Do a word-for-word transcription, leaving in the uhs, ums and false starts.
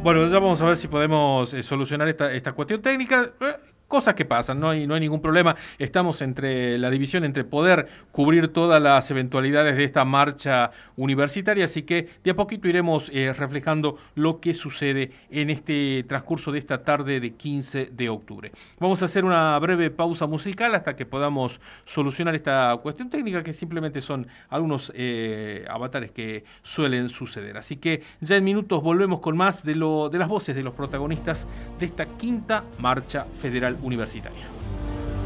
Bueno, ya vamos a ver si podemos eh, solucionar esta, esta cuestión técnica. Eh, Cosas que pasan, no hay, no hay ningún problema. Estamos entre la división entre poder cubrir todas las eventualidades de esta marcha universitaria, así que de a poquito iremos eh, reflejando lo que sucede en este transcurso de esta tarde de quince de octubre. Vamos a hacer una breve pausa musical hasta que podamos solucionar esta cuestión técnica, que simplemente son algunos eh, avatares que suelen suceder. Así que ya en minutos volvemos con más de, lo, de las voces de los protagonistas de esta quinta marcha federal universitaria.